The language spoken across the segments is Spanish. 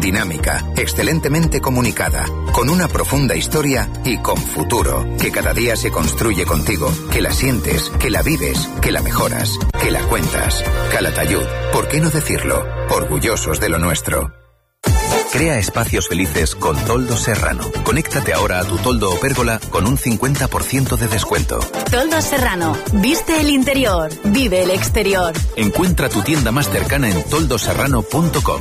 dinámica, excelentemente comunicada, con una profunda historia y con futuro, que cada día se construye contigo, que la sientes, que la vives, que la mejoras, que la cuentas. Calatayud, ¿por qué no decirlo? Orgullosos de lo nuestro. Crea espacios felices con Toldos Serrano. Conéctate ahora a tu toldo o pérgola con un 50% de descuento. Toldos Serrano. Viste el interior, vive el exterior. Encuentra tu tienda más cercana en toldoserrano.com.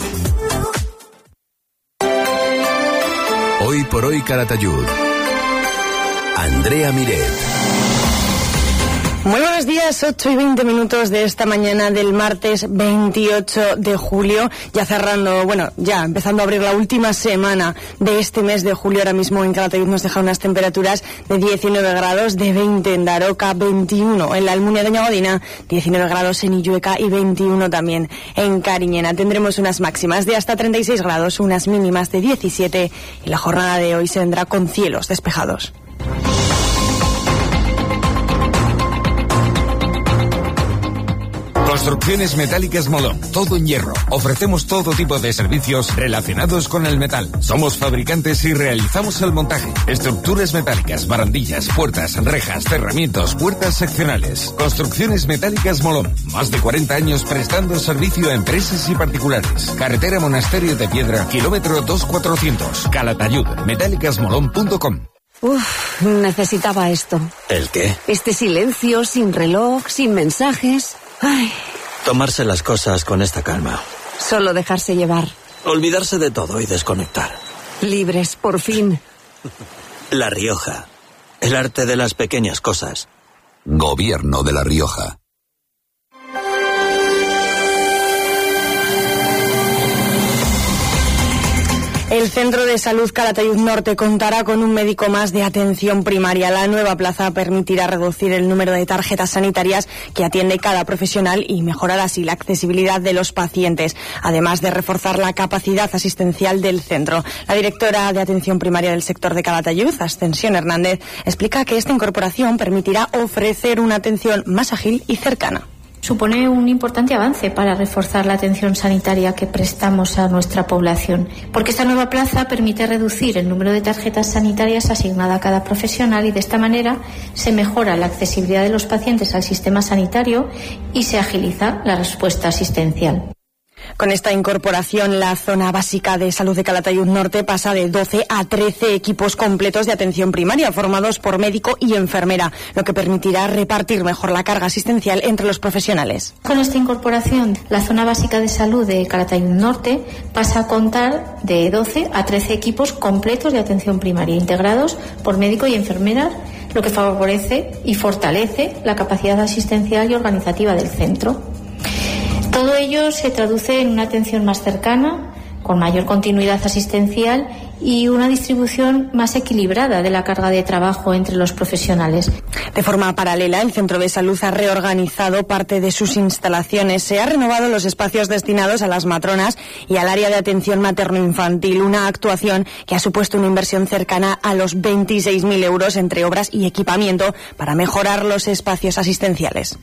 Hoy por hoy Calatayud. Andrea Miret. Muy buenos días, 8:20 de esta mañana del martes 28 de julio, ya cerrando, ya empezando a abrir la última semana de este mes de julio. Ahora mismo en Calatayud nos deja unas temperaturas de 19 grados, de 20 en Daroca, 21 en la Almunia de Ñagodina, 19 grados en Illueca y 21 también en Cariñena. Tendremos unas máximas de hasta 36 grados, unas mínimas de 17 y la jornada de hoy se vendrá con cielos despejados. Construcciones Metálicas Molón, todo en hierro. Ofrecemos todo tipo de servicios relacionados con el metal. Somos fabricantes y realizamos el montaje. Estructuras metálicas, barandillas, puertas, rejas, cerramientos, puertas seccionales. Construcciones Metálicas Molón. Más de 40 años prestando servicio a empresas y particulares. Carretera Monasterio de Piedra, kilómetro 2400. Calatayud, metálicasmolón.com. Necesitaba esto. ¿El qué? Este silencio, sin reloj, sin mensajes. Ay. Tomarse las cosas con esta calma. Solo dejarse llevar. Olvidarse de todo y desconectar. Libres, por fin. La Rioja. El arte de las pequeñas cosas. Gobierno de La Rioja. El Centro de Salud Calatayud Norte contará con un médico más de atención primaria. La nueva plaza permitirá reducir el número de tarjetas sanitarias que atiende cada profesional y mejorar así la accesibilidad de los pacientes, además de reforzar la capacidad asistencial del centro. La directora de atención primaria del sector de Calatayud, Ascensión Hernández, explica que esta incorporación permitirá ofrecer una atención más ágil y cercana. Supone un importante avance para reforzar la atención sanitaria que prestamos a nuestra población, porque esta nueva plaza permite reducir el número de tarjetas sanitarias asignada a cada profesional y de esta manera se mejora la accesibilidad de los pacientes al sistema sanitario y se agiliza la respuesta asistencial. Con esta incorporación, la zona básica de salud de Calatayud Norte pasa de 12 a 13 equipos completos de atención primaria, formados por médico y enfermera, lo que permitirá repartir mejor la carga asistencial entre los profesionales. Con esta incorporación, la zona básica de salud de Calatayud Norte pasa a contar de 12 a 13 equipos completos de atención primaria, integrados por médico y enfermera, lo que favorece y fortalece la capacidad asistencial y organizativa del centro. Todo ello se traduce en una atención más cercana, con mayor continuidad asistencial y una distribución más equilibrada de la carga de trabajo entre los profesionales. De forma paralela, el Centro de Salud ha reorganizado parte de sus instalaciones. Se han renovado los espacios destinados a las matronas y al área de atención materno-infantil, una actuación que ha supuesto una inversión cercana a los 26.000 euros entre obras y equipamiento para mejorar los espacios asistenciales.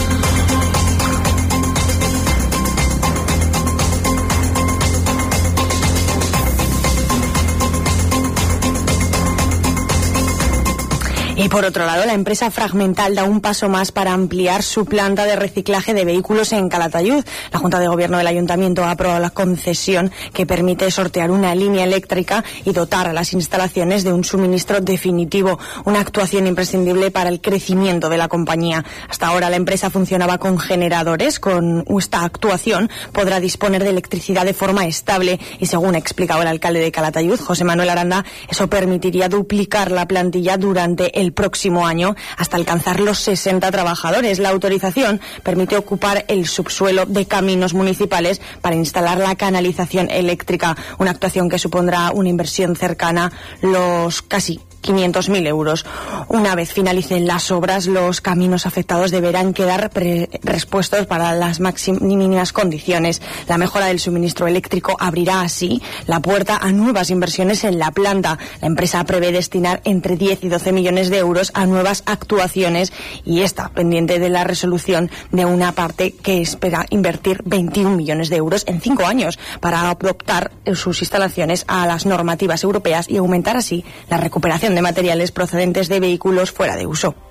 Y por otro lado, la empresa Fragmental da un paso más para ampliar su planta de reciclaje de vehículos en Calatayud. La Junta de Gobierno del Ayuntamiento ha aprobado la concesión que permite sortear una línea eléctrica y dotar a las instalaciones de un suministro definitivo, una actuación imprescindible para el crecimiento de la compañía. Hasta ahora la empresa funcionaba con generadores. Con esta actuación podrá disponer de electricidad de forma estable y, según ha explicado el alcalde de Calatayud, José Manuel Aranda, eso permitiría duplicar la plantilla durante el próximo año hasta alcanzar los 60 trabajadores. La autorización permite ocupar el subsuelo de caminos municipales para instalar la canalización eléctrica, una actuación que supondrá una inversión cercana los casi 500.000 euros. Una vez finalicen las obras, los caminos afectados deberán quedar respuestos para las mínimas condiciones. La mejora del suministro eléctrico abrirá así la puerta a nuevas inversiones en la planta. La empresa prevé destinar entre 10 y 12 millones de euros a nuevas actuaciones y está pendiente de la resolución de una parte que espera invertir 21 millones de euros en 5 años para adaptar sus instalaciones a las normativas europeas y aumentar así la recuperación de materiales procedentes de vehículos fuera de uso.